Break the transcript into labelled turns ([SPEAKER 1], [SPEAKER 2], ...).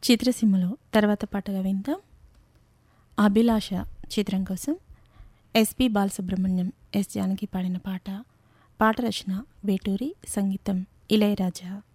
[SPEAKER 1] చిత్రసీమలో తర్వాత పాటగా విందాం. అభిలాష చిత్రం కోసం ఎస్పి బాలసుబ్రహ్మణ్యం, ఎస్ జానకి పాడిన పాట. పాట రచన వేటూరి, సంగీతం ఇళయరాజా.